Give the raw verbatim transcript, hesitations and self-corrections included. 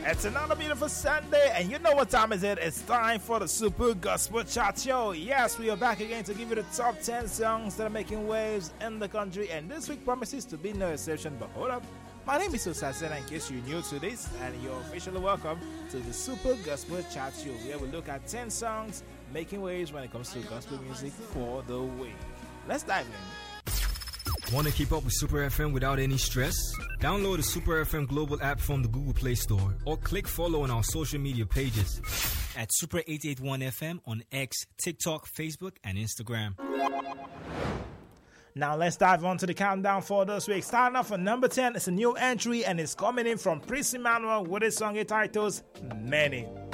It's another beautiful Sunday, and you know what time is it? It's time for the Super Gospel Chart Show. Yes, we are back again to give you the top ten songs that are making waves in the country, and this week promises to be no exception. But hold up, my name is Osasen, in case you're new to this, and you're officially welcome to the Super Gospel Chart Show, where we look at ten songs making waves when it comes to gospel music for the week. Let's dive in. Want to keep up with Super F M without any stress? Download the Super F M Global app from the Google Play Store or click follow on our social media pages at Super eight eighty-one F M on X, TikTok, Facebook, and Instagram. Now let's dive on to the countdown for this week. Starting off at number ten, it's a new entry and it's coming in from Prince Emmanuel with his song it titles Many.